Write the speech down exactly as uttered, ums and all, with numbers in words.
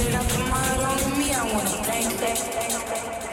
it up in my own me. I wanna thank that.